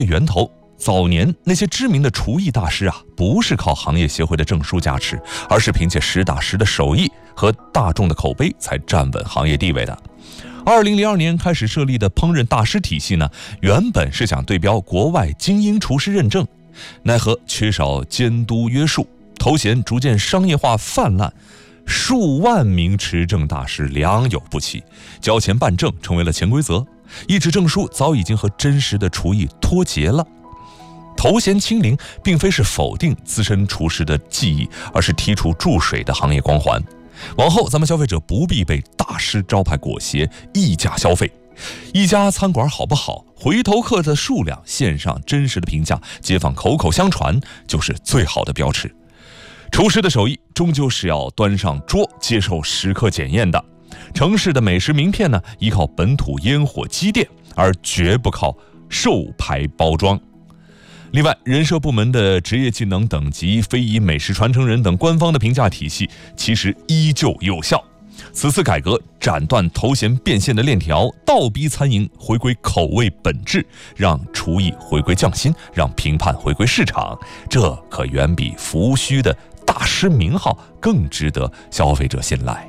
源头。早年那些知名的厨艺大师不是靠行业协会的证书加持，而是凭借实打实的手艺和大众的口碑才站稳行业地位的。2002年开始设立的烹饪大师体系呢，原本是想对标国外精英厨师认证，奈何缺少监督约束，头衔逐渐商业化泛滥，数万名持证大师良莠不齐，交钱办证成为了潜规则，一纸证书早已经和真实的厨艺脱节了。头衔清零并非是否定资深厨师的技艺，而是剔除注水的行业光环。往后咱们消费者不必被大师招牌裹挟溢价消费，一家餐馆好不好，回头客的数量，线上真实的评价，街坊口口相传，就是最好的标尺。厨师的手艺终究是要端上桌，接受时刻检验的。城市的美食名片呢，依靠本土烟火积淀，而绝不靠售牌包装。另外，人社部门的职业技能等级、非遗美食传承人等官方的评价体系其实依旧有效。此次改革斩断头衔变现的链条，倒逼餐饮回归口味本质，让厨艺回归匠心，让评判回归市场，这可远比浮虚的大师名号更值得消费者信赖。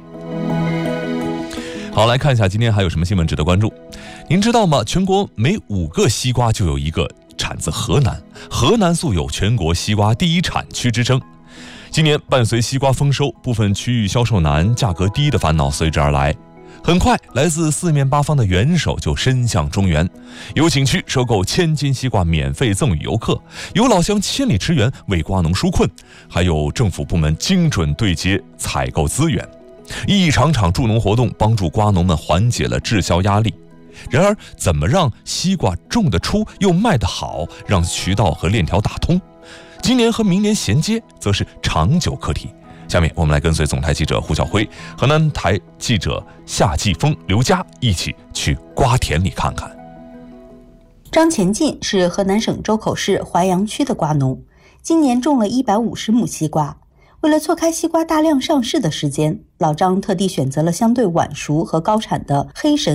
好，来看一下今天还有什么新闻值得关注。您知道吗？全国每5个西瓜就有1个产自河南，河南素有全国西瓜第一产区之称。今年伴随西瓜丰收，部分区域销售难、价格低的烦恼随之而来。很快，来自四面八方的元首就伸向中原，有景区收购1000斤西瓜免费赠与游客，有老乡千里驰援为瓜农纾困，还有政府部门精准对接采购资源，一场场助农活动帮助瓜农们缓解了滞销压力。然而，怎么让西瓜种得出又卖得好，让渠道和链条打通？今年和明年衔接，则是长久课题。下面我们来跟随总台记者胡晓辉、河南台记者夏季风、刘佳一起去瓜田里看看。 张前进是河南省周口市淮阳区的瓜农，今年种了150亩西瓜。为了错开西瓜大量上市的时间，老张特地选择了相对晚熟和高产的黑神